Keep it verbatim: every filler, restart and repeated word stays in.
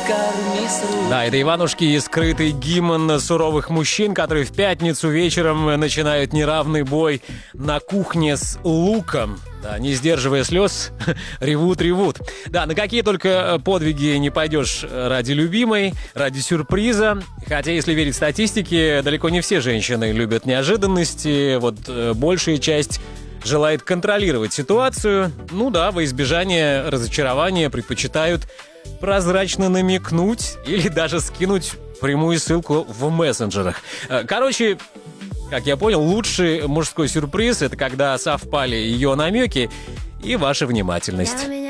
Да, это Иванушки, скрытый гимн суровых мужчин, которые в пятницу вечером начинают неравный бой на кухне с луком. Да, не сдерживая слез, ревут-ревут. Да, на какие только подвиги не пойдешь ради любимой, ради сюрприза. Хотя, если верить статистике, далеко не все женщины любят неожиданности. Вот э, большая часть желает контролировать ситуацию. Ну да, во избежание разочарования предпочитают прозрачно намекнуть или даже скинуть прямую ссылку в мессенджерах. Короче, как я понял, лучший мужской сюрприз — это когда совпали ее намеки и ваша внимательность.